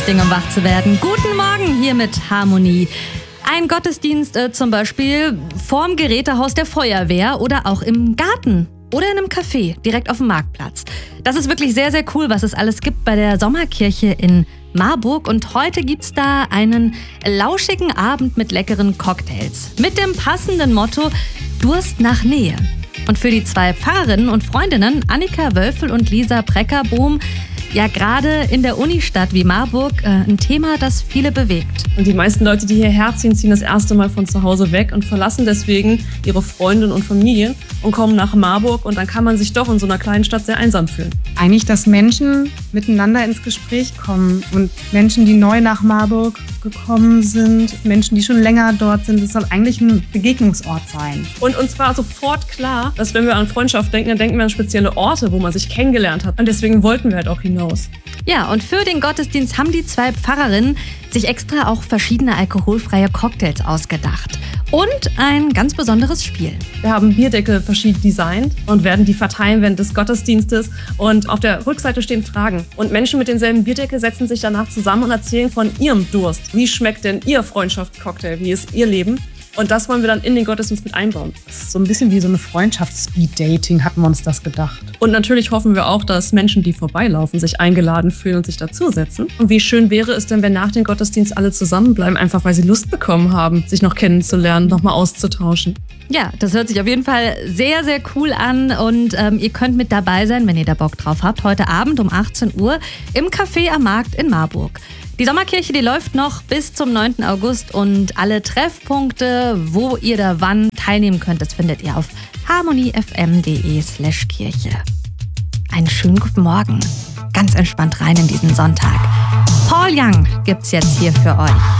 Ding, um wach zu werden. Guten Morgen hier mit Harmonie. Ein Gottesdienst zum Beispiel vorm Gerätehaus der Feuerwehr oder auch im Garten oder in einem Café, direkt auf dem Marktplatz. Das ist wirklich sehr, sehr cool, was es alles gibt bei der Sommerkirche in Marburg. Und heute gibt's da einen lauschigen Abend mit leckeren Cocktails. Mit dem passenden Motto Durst nach Nähe. Und für die zwei Pfarrerinnen und Freundinnen, Annika Wölfel und Lisa Breckerbohm, ja gerade in der Unistadt wie Marburg ein Thema, das viele bewegt. Und die meisten Leute, die hierher ziehen, ziehen das erste Mal von zu Hause weg und verlassen deswegen ihre Freundinnen und Familien und kommen nach Marburg. Und dann kann man sich doch in so einer kleinen Stadt sehr einsam fühlen. Eigentlich, dass Menschen miteinander ins Gespräch kommen und Menschen, die neu nach Marburg gekommen sind, Menschen, die schon länger dort sind, das soll eigentlich ein Begegnungsort sein. Und uns war sofort klar, dass wenn wir an Freundschaft denken, dann denken wir an spezielle Orte, wo man sich kennengelernt hat. Und deswegen wollten wir halt auch hinaus. Ja, und für den Gottesdienst haben die zwei Pfarrerinnen sich extra auch verschiedene alkoholfreie Cocktails ausgedacht. Und ein ganz besonderes Spiel. Wir haben Bierdeckel verschieden designt und werden die verteilen während des Gottesdienstes. Und auf der Rückseite stehen Fragen. Und Menschen mit denselben Bierdeckel setzen sich danach zusammen und erzählen von ihrem Durst. Wie schmeckt denn ihr Freundschaftscocktail? Wie ist ihr Leben? Und das wollen wir dann in den Gottesdienst mit einbauen. Das ist so ein bisschen wie so eine Freundschafts-Speed-Dating, hatten wir uns das gedacht. Und natürlich hoffen wir auch, dass Menschen, die vorbeilaufen, sich eingeladen fühlen und sich dazusetzen. Und wie schön wäre es denn, wenn nach dem Gottesdienst alle zusammenbleiben, einfach weil sie Lust bekommen haben, sich noch kennenzulernen, nochmal auszutauschen. Ja, das hört sich auf jeden Fall sehr, sehr cool an und ihr könnt mit dabei sein, wenn ihr da Bock drauf habt, heute Abend um 18 Uhr im Café am Markt in Marburg. Die Sommerkirche, die läuft noch bis zum 9. August und alle Treffpunkte, wo ihr da wann teilnehmen könnt, das findet ihr auf harmoniefm.de/Kirche. Einen schönen guten Morgen, ganz entspannt rein in diesen Sonntag. Paul Young gibt's jetzt hier für euch.